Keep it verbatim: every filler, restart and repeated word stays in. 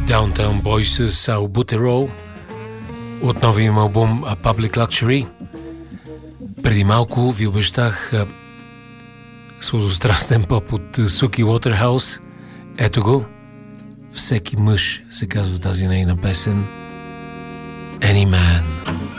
Downtown Boys с Albuterol от новия им албум A Public Luxury. Преди малко ви обещах сладострастен поп от Суки Уотерхаус. Ето го. Всеки мъж се казва тази нейна песен. Any Man.